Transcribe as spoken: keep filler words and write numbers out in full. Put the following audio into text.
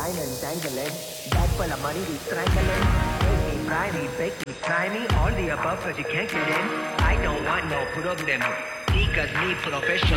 wine and dangling. Bag full of money, we strangling. Make me, fry me, bake me, try me. All the above cause you can't get in. I don't want no problem. Because me professional.